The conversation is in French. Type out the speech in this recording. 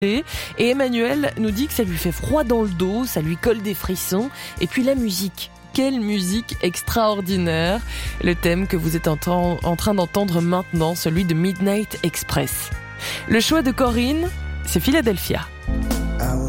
Et Emmanuel nous dit que ça lui fait froid dans le dos, ça lui colle des frissons. Et puis la musique. Quelle musique extraordinaire. Le thème que vous êtes en train d'entendre maintenant, celui de Midnight Express. Le choix de Corinne, c'est Philadelphia.